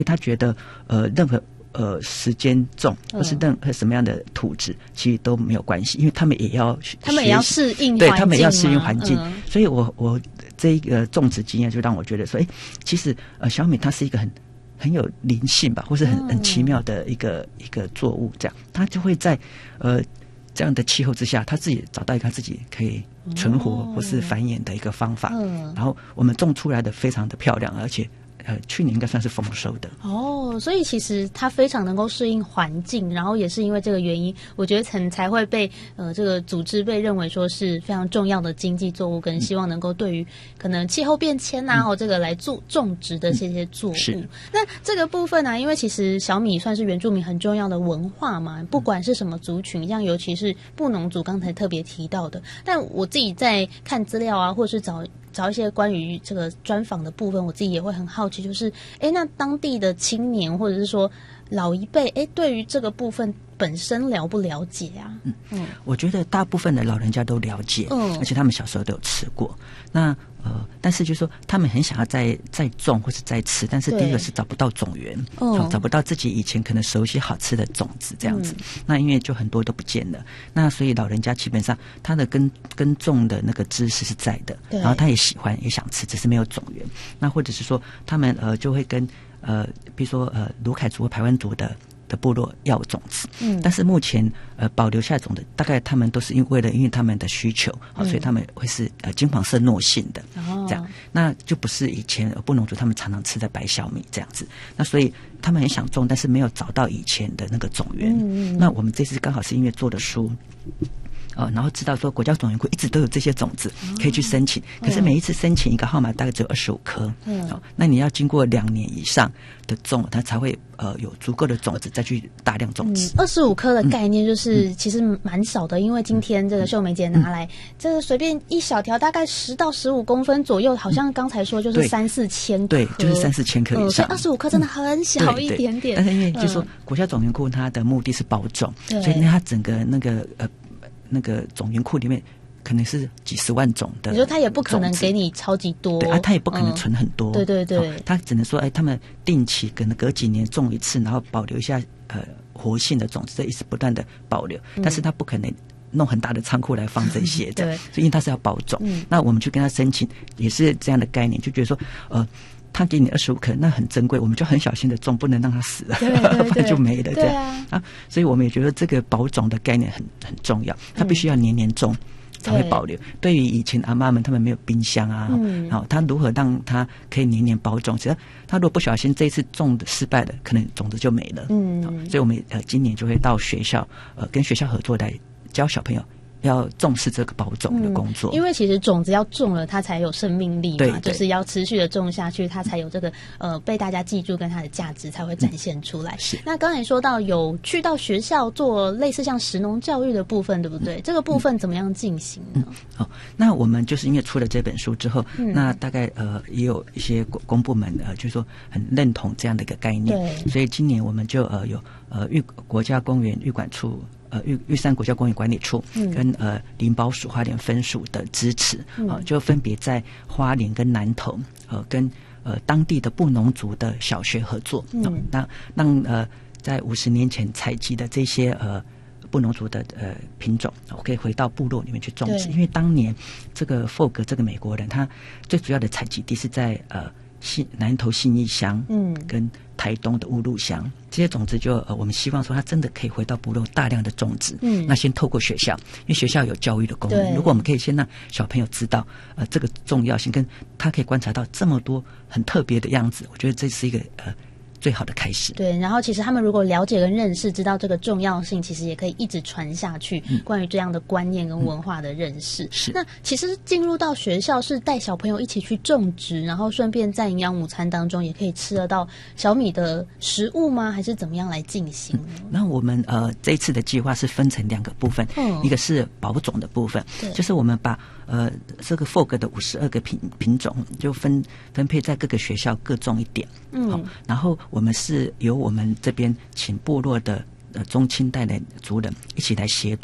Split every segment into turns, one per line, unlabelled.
他觉得任何时间种或是任何什么样的土质，其实都没有关系，因为他们也要
适应环境，
对，他们也要适应环境。所以我这一个种植经验就让我觉得说，其实小米它是一个很有灵性吧，或是很奇妙的一个作物，这样它就会在这样的气候之下，它自己找到一个它自己可以存活或是繁衍的一个方法。然后我们种出来的非常的漂亮，而且去年应该算是丰收的。
所以其实它非常能够适应环境，然后也是因为这个原因，我觉得才会被这个组织被认为说是非常重要的经济作物，跟希望能够对于可能气候变迁这个来种植的这些作物。那这个部分因为其实小米算是原住民很重要的文化嘛，不管是什么族群，像尤其是布农族刚才特别提到的，但我自己在看资料或是找一些关于这个专访的部分，我自己也会很好奇，就是那当地的青年或者是说老一辈，对于这个部分本身了不了解啊？
我觉得大部分的老人家都了解，而且他们小时候都有吃过。那但是就是说他们很想要再种或是再吃，但是第一个是找不到种源，找不到自己以前可能熟悉好吃的种子这样子。那因为就很多都不见了，那所以老人家基本上他的耕种的那个知识是在的，然后他也喜欢也想吃，只是没有种源。那或者是说他们就会跟比如说鲁凯族或排湾族的部落要种子，但是目前保留下种的大概他们都是因为他们的需求，所以他们会是金黄色糯性的，这样，那就不是以前布农族他们常常吃的白小米这样子。那所以他们很想种，但是没有找到以前的那个种源。那我们这次刚好是因为做的书。然后知道说国家种源库一直都有这些种子可以去申请，可是每一次申请一个号码大概只有25颗，那你要经过2年以上的种，它才会有足够的种子再去大量种植。
25颗的概念就是其实蛮少的，因为今天这个秀梅姐拿来这个随便一小条大概10到15公分左右，好像刚才说就是3-4千颗，
对，就是3-4千颗以上。
25颗真的很小一点点。
但是因为就是说国家种源库它的目的是保种，所以它整个那个种源库里面可能是几十万种的，
你说他也不可能给你超级多，
对他也不可能存很多，
对，
他只能说他们定期可能隔几年种一次，然后保留一下活性的种子，这一直不断的保留，但是他不可能弄很大的仓库来放这些，这样，所以因为他是要保种，那我们去跟他申请也是这样的概念，就觉得说他给你25颗，那很珍贵，我们就很小心的种，不能让它死了，不然就没了，这样所以我们也觉得这个保种的概念很重要，它必须要年年种才会保留。对于以前阿妈们，他们没有冰箱他如何让它可以年年保种？只要他如果不小心这一次种的失败了，可能种子就没了。所以我们今年就会到学校跟学校合作来教小朋友。要重视这个保种的工作，
因为其实种子要种了，它才有生命力嘛，就是要持续的种下去，它才有这个被大家记住，跟它的价值才会展现出来。那刚才说到有去到学校做类似像食农教育的部分，对不对？这个部分怎么样进行呢？
那我们就是因为出了这本书之后，那大概也有一些公部门就是说很认同这样的一个概念，所以今年我们就有国家公园育管处。玉山国家公园管理处跟林保署花莲分署的支持，就分别在花莲跟南投跟当地的布农族的小学合作，那让在50年前采集的这些布农族的品种，可以回到部落里面去种植。因为当年这个霍格这个美国人，他最主要的采集地是在南投信义乡，跟台东的乌鹿乡，这些种子就我们希望说它真的可以回到部落大量的种植，那先透过学校，因为学校有教育的功能，如果我们可以先让小朋友知道这个重要性，跟他可以观察到这么多很特别的样子，我觉得这是一个最好的开始。
对，然后其实他们如果了解跟认识，知道这个重要性，其实也可以一直传下去，关于这样的观念跟文化的认识。那其实进入到学校是带小朋友一起去种植，然后顺便在营养午餐当中也可以吃得到小米的食物吗？还是怎么样来进行呢？
那我们这一次的计划是分成2个部分，一个是保种的部分，就是我们把这个 FOG 的52个品种就分配在各个学校各种一点，然后我们是由我们这边请部落的中青代的族人一起来协助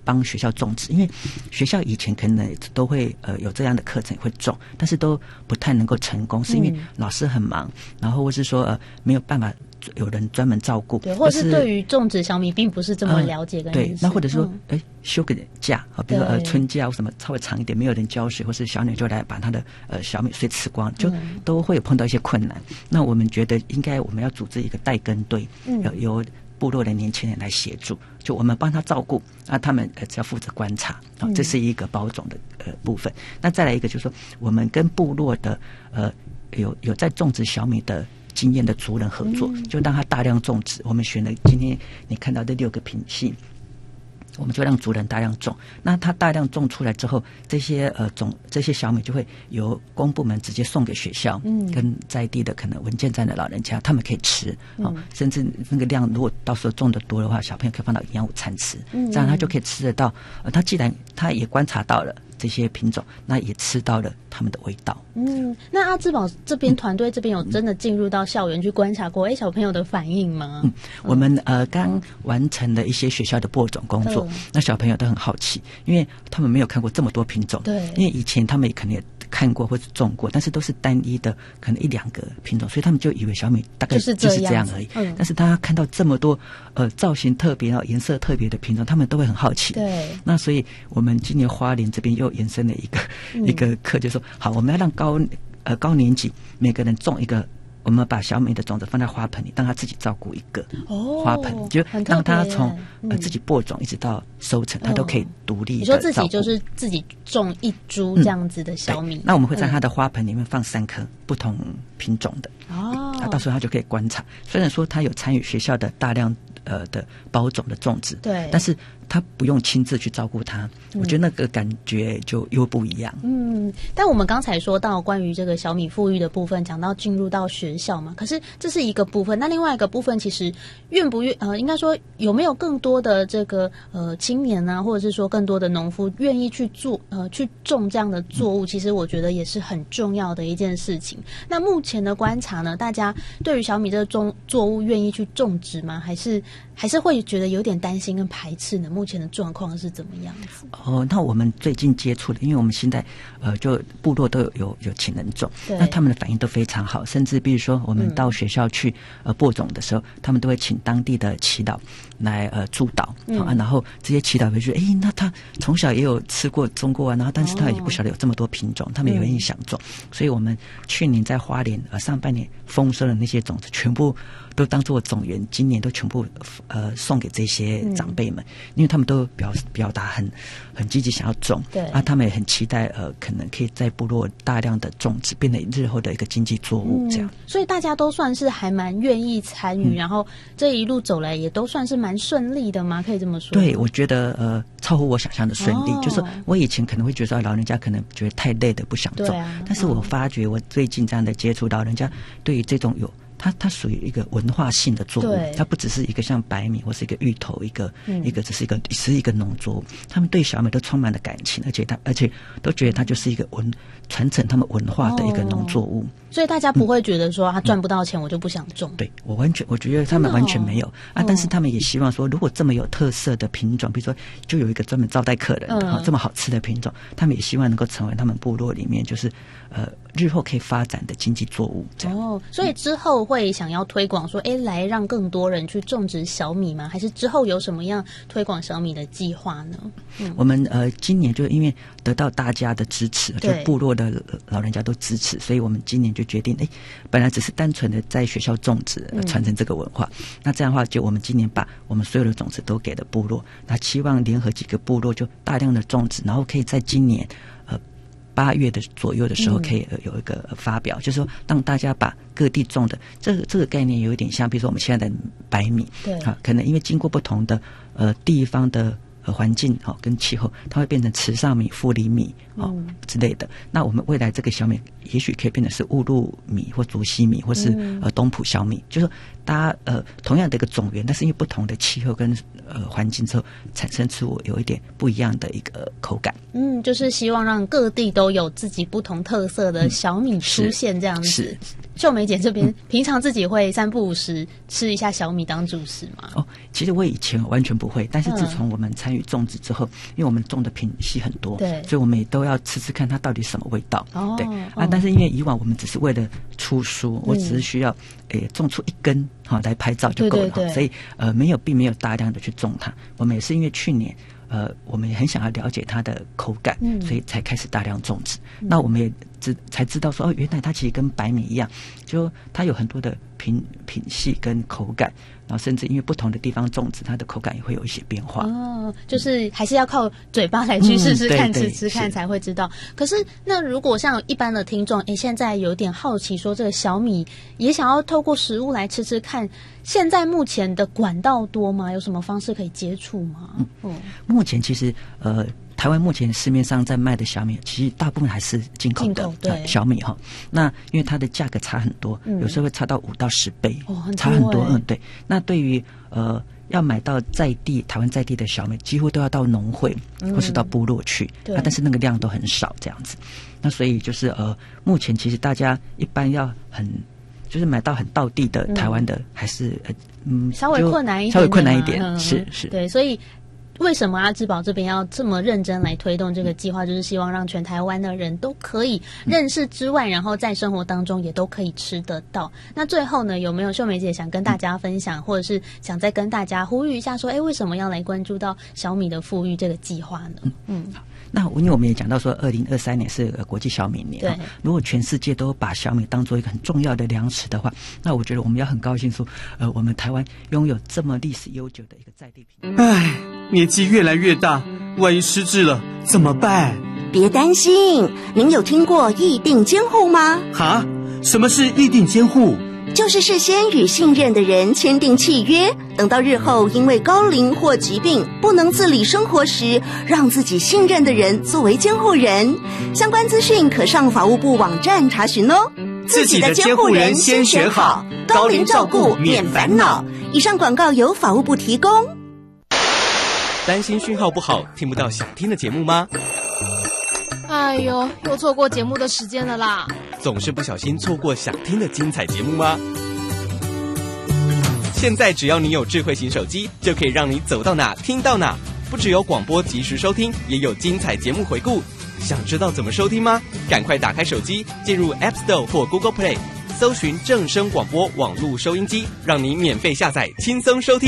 帮学校种植，因为学校以前可能都会有这样的课程会种，但是都不太能够成功，是因为老师很忙，然后或是说没有办法有人专门照顾，
对，或者是对于种植小米并不是这么了解跟认识，
对，那或者说休个假比如说春假或什么稍微长一点没有人浇水，或是小鸟就来把它的小米穗吃光，就都会有碰到一些困难。那我们觉得应该我们要组织一个代耕队，由部落的年轻人来协助，就我们帮他照顾，他们只要负责观察，这是一个保种的部分。那再来一个就是说，我们跟部落的有在种植小米的经验的族人合作，就让他大量种植。我们选了今天你看到的6个品系，我们就让族人大量种。那他大量种出来之后，这些小米就会由公部门直接送给学校，跟在地的可能文件站的老人家，他们可以吃，甚至那个量如果到时候种的多的话，小朋友可以放到营养午餐吃，这样他就可以吃得到。他既然他也观察到了这些品种，那也吃到了他们的味道。
那阿兹堡这边团队这边有真的进入到校园去观察过小朋友的反应吗？
我们刚完成了一些学校的播种工作，那小朋友都很好奇，因为他们没有看过这么多品种，对，因为以前他们也可能也看过或者种过，但是都是单一的可能1-2个品种，所以他们就以为小米大概就是这样而已。但是他看到这么多造型特别颜色特别的品种，他们都会很好奇。对，那所以我们今年花莲这边又延伸了一个课，就是说好，我们要让高年级每个人种一个，我们把小米的种子放在花盆里，让他自己照顾一个花盆，就让他从自己播种一直到收成，他都可以独立的照顾。
你说自己就是自己种一株这样子的小米，
那我们会在他的花盆里面放3颗不同品种的，到时候他就可以观察。虽然说他有参与学校的大量的包种的种植，对，但是他不用亲自去照顾它，我觉得那个感觉就又不一样。
但我们刚才说到关于这个小米富裕的部分，讲到进入到学校嘛，可是这是一个部分，那另外一个部分其实愿不愿应该说有没有更多的这个青年啊，或者是说更多的农夫愿意去去种这样的作物，其实我觉得也是很重要的一件事情。那目前的观察呢，大家对于小米这个作物愿意去种植吗？还是会觉得有点担心跟排斥呢？目前的状况是怎么样子？
那我们最近接触的，因为我们现在就部落都有请人种，那他们的反应都非常好，甚至比如说我们到学校去播种的时候，他们都会请当地的耆老来助导，然后这些耆老会觉得那他从小也有吃过种过啊，然后但是他也不晓得有这么多品种，他们也会想种，所以我们去年在花莲上半年丰收的那些种子全部都当作种源，今年都全部送给这些长辈们，因为他们都表达很积极想要种，对他们也很期待可能可以在部落大量的种植，变成日后的一个经济作物这样。
所以大家都算是还蛮愿意参与，然后这一路走来也都算是蛮顺利的吗？可以这么说？
对，我觉得超乎我想象的顺利。就是我以前可能会觉得老人家可能觉得太累的不想种，但是我发觉我最近这样的接触，老人家对于这种它属于一个文化性的作物，它不只是一个像白米或是一个芋头，一个只是一个农作物，他们对小米都充满了感情，而且都觉得它就是一个传承他们文化的一个农作物。
所以大家不会觉得说他赚不到钱，我就不想种。
对，我觉得他们完全没有但是他们也希望说，如果这么有特色的品种，比如说就有一个专门招待客人这么好吃的品种，他们也希望能够成为他们部落里面就是日后可以发展的经济作物这样。
所以之后会想要推广说来让更多人去种植小米吗？还是之后有什么样推广小米的计划呢？
我们今年就因为得到大家的支持，就部落的老人家都支持，所以我们今年就决定本来只是单纯的在学校种植传承这个文化，那这样的话就我们今年把我们所有的种子都给了部落，那期望联合几个部落就大量的种植，然后可以在今年8月的左右的时候可以有一个发表，就是说让大家把各地种的这个概念有一点像比如说我们现在的白米，对可能因为经过不同的地方的环境跟气候，它会变成池上米、富里米之类的。那我们未来这个小米也许可以变成是乌鹿米或竹溪米或是东埔小米，就是说大家同样的一个种源，但是因为不同的气候跟环境之后，产生出有一点不一样的一个口感。
就是希望让各地都有自己不同特色的小米出现这样子。
是
秀梅姐这边平常自己会3不5时吃一下小米当主食吗？
其实我以前完全不会，但是自从我们参与种植之后，因为我们种的品系很多，
对，
所以我们也都要吃吃看它到底什么味道。对但是因为以往我们只是为了出书，我只是需要种出1根来拍照就够了，
对，
所以并没有大量的去种它。我们也是因为去年我们也很想要了解它的口感，所以才开始大量种植。那我们也才知道说，原来它其实跟白米一样，就它有很多的品系跟口感，然后甚至因为不同的地方种植，它的口感也会有一些变化。
就是还是要靠嘴巴来去试试看、
对
吃看才会知道。可是那如果像一般的听众，现在有点好奇，说这个小米也想要透过食物来吃吃看，现在目前的管道多吗？有什么方式可以接触吗？
目前其实台湾目前市面上在卖的小米，其实大部分还是进口的小米哈。那因为它的价格差很多，有时候会差到5到10倍，差很多。对。那对于要买到台湾在地的小米，几乎都要到农会或是到部落去，但是那个量都很少这样子。那所以就是目前其实大家一般要就是买到很道地的台湾的，还是
稍微困难一点，
是
对，所以。为什么阿芝堡这边要这么认真来推动这个计划？就是希望让全台湾的人都可以认识之外，然后在生活当中也都可以吃得到。那最后呢，有没有秀梅姐想跟大家分享，或者是想再跟大家呼吁一下说，为什么要来关注到小米的富裕这个计划呢？
那因为我们也讲到说2023年是国际小米年，如果全世界都把小米当作一个很重要的粮食的话，那我觉得我们要很高兴说我们台湾拥有这么历史悠久的一个在地品。
年纪越来越大，万一失智了怎么办？
别担心，您有听过议定监护吗？
什么是议定监护？
就是事先与信任的人签订契约，等到日后因为高龄或疾病不能自理生活时，让自己信任的人作为监护人。相关资讯可上法务部网站查询哦。
自己的监护人先选好，高龄照顾免烦恼。
以上广告由法务部提供。
担心讯号不好，听不到想听的节目吗？
又错过节目的时间了啦！
总是不小心错过想听的精彩节目吗？现在只要你有智慧型手机，就可以让你走到哪听到哪，不只有广播及时收听，也有精彩节目回顾。想知道怎么收听吗？赶快打开手机，进入 App Store 或 Google Play， 搜寻正声广播网络收音机，让你免费下载，轻松收听。